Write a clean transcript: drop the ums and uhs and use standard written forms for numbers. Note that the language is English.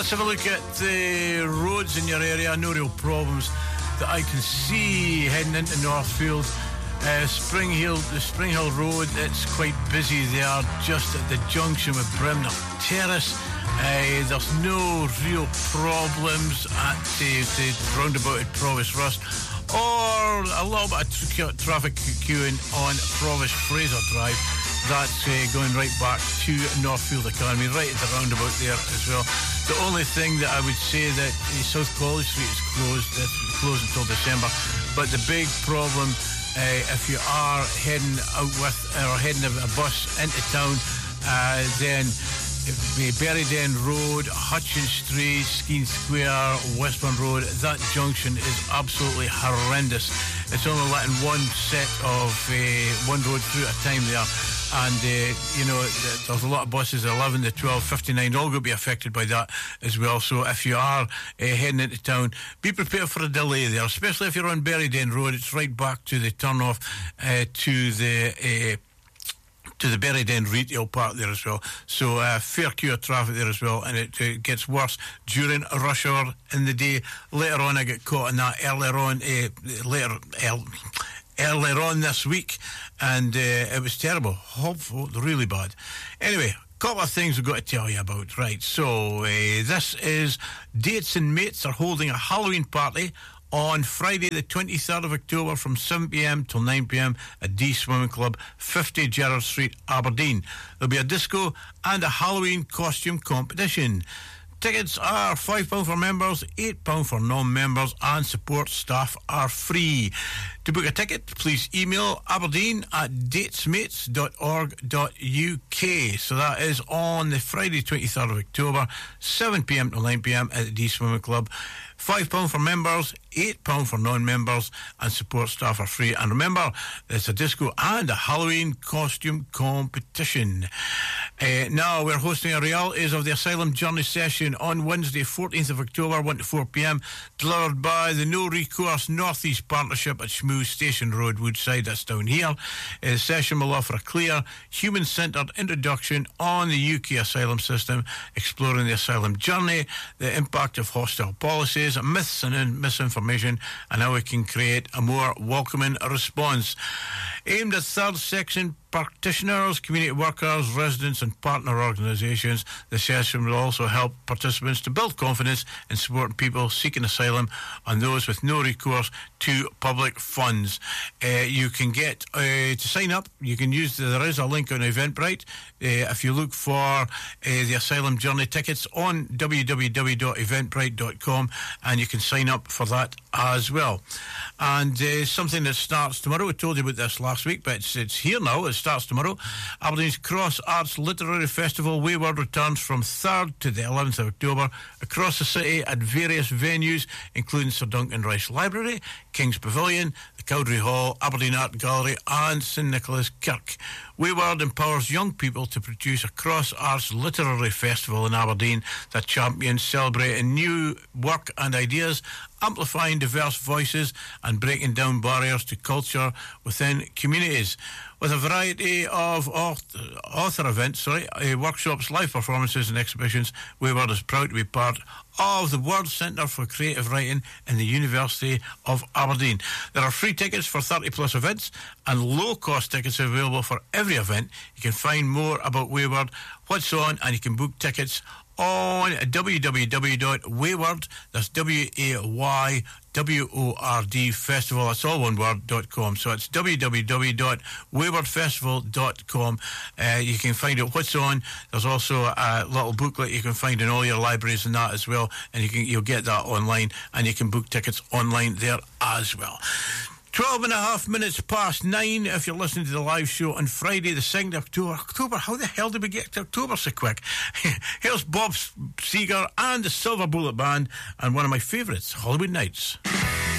let's have a look at the roads in your area. No real problems that I can see heading into Northfield. The Spring Hill Road, it's quite busy there, just at the junction with Bremner Terrace. There's no real problems at the roundabout at Provost Rust, or a little bit of traffic queuing on Provost Fraser Drive. That's going right back to Northfield Academy, right at the roundabout there as well. The only thing that I would say that South College Street is closed. It's closed until December. But the big problem, if you are heading out with or heading a bus into town, then Berrydene Road, Hutchins Street, Skene Square, Westbourne Road, that junction is absolutely horrendous. It's only letting one set of one road through at a time there. And, there's a lot of buses, 11 to 12, 59, all going to be affected by that as well. So if you are heading into town, be prepared for a delay there, especially if you're on Berrydene Road. It's right back to the turn-off to the Berrydene retail park there as well. So fair queue of traffic there as well, and it gets worse during rush hour in the day. Later on, I get caught in that earlier on this week, and it was terrible, really bad. Anyway, couple of things we've got to tell you about. Right, so this is Dates and Mates are holding a Halloween party on Friday the 23rd of October from 7pm till 9pm at D Swimming Club, 50 Gerrard Street, Aberdeen. There'll be a disco and a Halloween costume competition. Tickets are £5 for members, £8 for non-members, and support staff are free. To book a ticket, please email aberdeen@datesmates.org.uk. So that is on the Friday 23rd of October, 7pm to 9pm at the D Swimming Club. £5 for members, £8 for non-members, and support staff are free. And remember, there's a disco and a Halloween costume competition. Now, we're hosting a Realities of the Asylum Journey session on Wednesday, 14th of October, 1 to 4pm, delivered by the No Recourse North East Partnership at Schmoo Station Road, Woodside. That's down here. The session will offer a clear, human-centred introduction on the UK asylum system, exploring the asylum journey, the impact of hostile policies, myths and misinformation, and how we can create a more welcoming response. Aimed at third section practitioners, community workers, residents and partner organisations, the session will also help participants to build confidence in supporting people seeking asylum and those with no recourse to public funds. You can get to sign up. You can use there is a link on Eventbrite. If you look for the Asylum Journey tickets on www.eventbrite.com, and you can sign up for that as well. And something that starts tomorrow. I told you about this last week, but it's here now. It starts tomorrow. Aberdeen's Cross Arts Literary Festival Wayward returns from 3rd to the 11th of October across the city at various venues, including Sir Duncan Rice Library, King's Pavilion, the Cowdray Hall, Aberdeen Art Gallery and St Nicholas Kirk. Wayward empowers young people to produce a cross arts literary festival in Aberdeen that champions celebrating new work and ideas, amplifying diverse voices and breaking down barriers to culture within communities. With a variety of author events, workshops, live performances and exhibitions, Wayward is proud to be part of the World Centre for Creative Writing in the University of Aberdeen. There are free tickets for 30 plus events and low-cost tickets available for every event. You can find more about Wayward, what's on, and you can book tickets on www.wayward, that's WAYWORD festival, that's all one word.com. So it's www.waywardfestival.com. You can find out what's on. There's also a little booklet you can find in all your libraries and that as well, and you'll get that online, and you can book tickets online there as well. 12 and a half minutes past 9 if you're listening to the live show on Friday the 2nd of October. How the hell did we get to October so quick? Here's Bob Seger and the Silver Bullet Band and one of my favourites, Hollywood Nights.